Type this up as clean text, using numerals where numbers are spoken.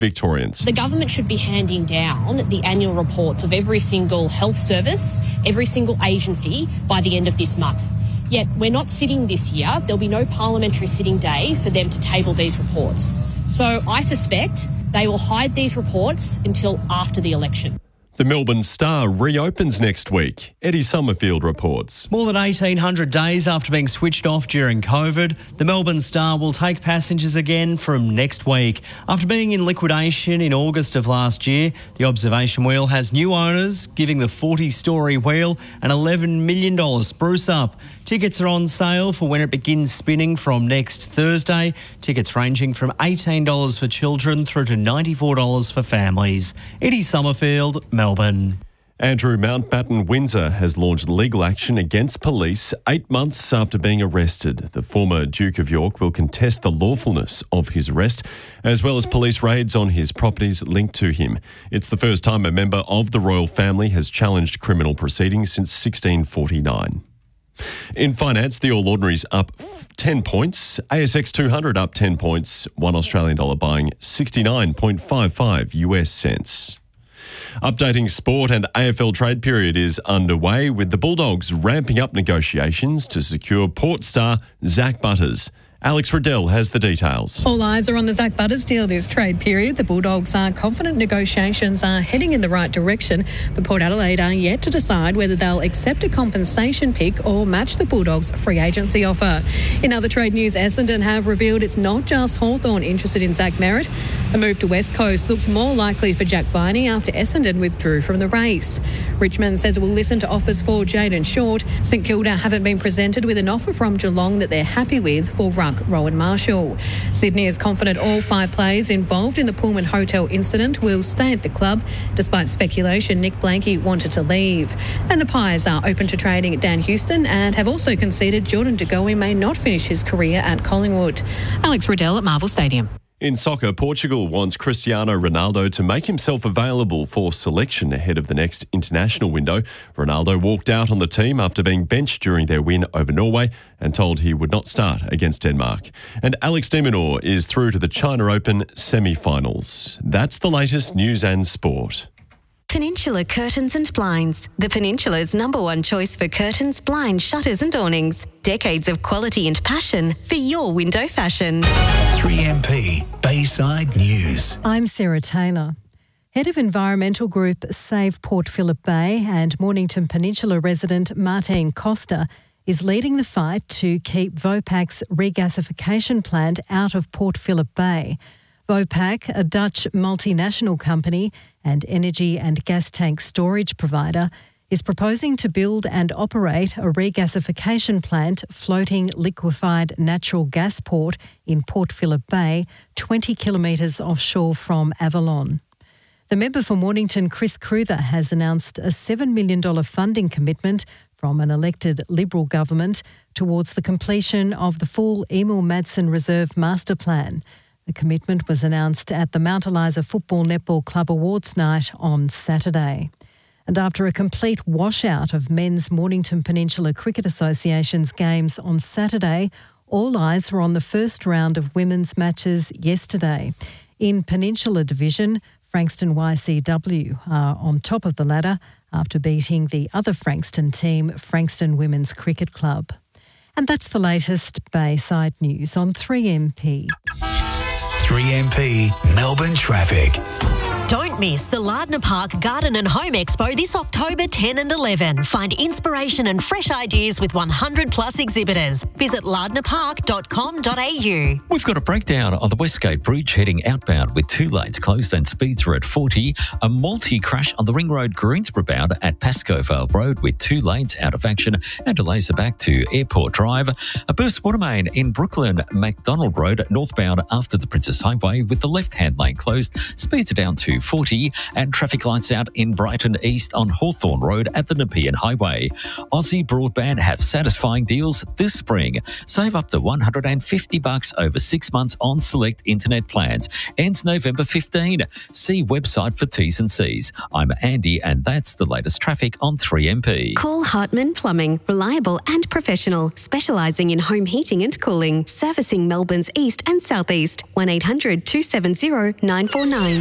Victorians. The government should be handing down the annual reports of every single health service, every single agency by the end of this month. Yet we're not sitting this year. There'll be no parliamentary sitting day for them to table these reports. So I suspect they will hide these reports until after the election. The Melbourne Star reopens next week. Eddie Summerfield reports. More than 1,800 days after being switched off during COVID, the Melbourne Star will take passengers again from next week. After being in liquidation in August of last year, the observation wheel has new owners, giving the 40-storey wheel an $11 million spruce up. Tickets are on sale for when it begins spinning from next Thursday. Tickets ranging from $18 for children through to $94 for families. Eddie Summerfield, Melbourne. Andrew Mountbatten Windsor has launched legal action against police 8 months after being arrested. The former Duke of York will contest the lawfulness of his arrest, as well as police raids on his properties linked to him. It's the first time a member of the royal family has challenged criminal proceedings since 1649. In finance, the All Ordinaries up 10 points, ASX 200 up 10 points, $1 Australian dollar buying 69.55 US cents. Updating sport, and AFL trade period is underway with the Bulldogs ramping up negotiations to secure Port star Zach Butters. Alex Riddell has the details. All eyes are on the Zach Butters deal this trade period. The Bulldogs are confident negotiations are heading in the right direction, but Port Adelaide are yet to decide whether they'll accept a compensation pick or match the Bulldogs' free agency offer. In other trade news, Essendon have revealed it's not just Hawthorn interested in Zach Merritt. A move to West Coast looks more likely for Jack Viney after Essendon withdrew from the race. Richmond says it will listen to offers for Jayden Short. St Kilda haven't been presented with an offer from Geelong that they're happy with for ruck Rowan Marshall. Sydney is confident all 5 players involved in the Pullman Hotel incident will stay at the club, despite speculation Nick Blanke wanted to leave. And the Pies are open to trading Dan Houston and have also conceded Jordan De Goey may not finish his career at Collingwood. Alex Riddell at Marvel Stadium. In soccer, Portugal wants Cristiano Ronaldo to make himself available for selection ahead of the next international window. Ronaldo walked out on the team after being benched during their win over Norway and told he would not start against Denmark. And Alex de Minaur is through to the China Open semi-finals. That's the latest news and sport. Peninsula Curtains and Blinds, the Peninsula's #1 choice for curtains, blinds, shutters and awnings. Decades of quality and passion for your window fashion. 3MP Bayside News. I'm Sarah Taylor. Head of environmental group Save Port Phillip Bay and Mornington Peninsula resident Martine Costa is leading the fight to keep Vopak's regasification plant out of Port Phillip Bay. Vopak, a Dutch multinational company and energy and gas tank storage provider, is proposing to build and operate a regasification plant floating liquefied natural gas port in Port Phillip Bay, 20 kilometres offshore from Avalon. The member for Mornington, Chris Cruther, has announced a $7 million funding commitment from an elected Liberal government towards the completion of the full Emil Madsen Reserve Master Plan. The commitment was announced at the Mount Eliza Football Netball Club Awards Night on Saturday. And after a complete washout of men's Mornington Peninsula Cricket Association's games on Saturday, all eyes were on the first round of women's matches yesterday. In Peninsula Division, Frankston YCW are on top of the ladder after beating the other Frankston team, Frankston Women's Cricket Club. And that's the latest Bayside News on 3MP. 3MP Melbourne Traffic. Don't miss the Lardner Park Garden and Home Expo this October 10 and 11. Find inspiration and fresh ideas with 100 plus exhibitors. Visit lardnerpark.com.au. We've got a breakdown on the Westgate Bridge heading outbound with 2 lanes closed and speeds are at 40. A multi-crash on the Ring Road Greensboro bound at Pascoe Vale Road with 2 lanes out of action and delays are back to Airport Drive. A burst water main in Brooklyn MacDonald Road northbound after the Princess Highway with the left-hand lane closed. Speeds are down to 40 and traffic lights out in Brighton East on Hawthorn Road at the Nepean Highway. Aussie Broadband have satisfying deals this spring. Save up to $150 over 6 months on select internet plans. Ends November 15. See website for T's and C's. I'm Andy and that's the latest traffic on 3MP. Call Hartman Plumbing, reliable and professional, specialising in home heating and cooling, servicing Melbourne's east and southeast. 1-800 800 270 949.